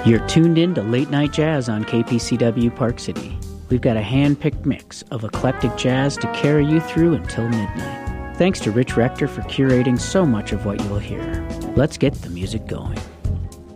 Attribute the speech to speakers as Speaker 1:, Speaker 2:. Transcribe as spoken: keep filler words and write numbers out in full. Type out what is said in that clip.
Speaker 1: You're tuned in to Late Night Jazz on K P C W Park City. We've got a hand-picked mix of eclectic jazz to carry you through until midnight. Thanks to Rich Rector for curating so much of what you'll hear. Let's get the music going.